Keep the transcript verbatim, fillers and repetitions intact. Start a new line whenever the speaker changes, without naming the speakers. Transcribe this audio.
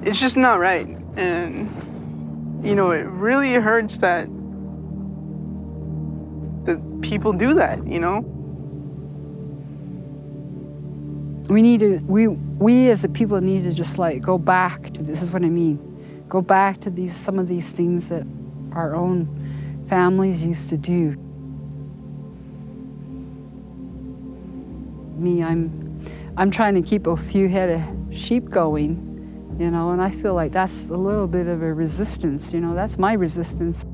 it's just not right. And, you know, it really hurts that, that people do that, you know?
We need to, we, we as the people need to just like go back to, this is what I mean, go back to these, some of these things that our own families used to do. Me, I'm, I'm trying to keep a few head of sheep going, you know, and I feel like that's a little bit of a resistance, you know, that's my resistance.